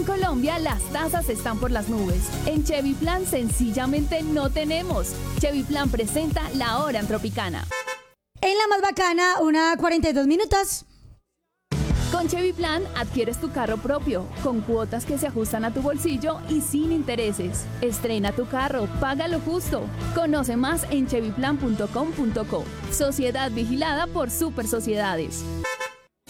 Colombia las tasas están por las nubes. En Chevy Plan sencillamente no tenemos. Chevy Plan presenta La Hora en Tropicana. En la más bacana, 1:42 minutos. Con Chevy Plan adquieres tu carro propio, con cuotas que se ajustan a tu bolsillo y sin intereses. Estrena tu carro, paga lo justo. Conoce más en chevyplan.com.co. Sociedad vigilada por Super Sociedades.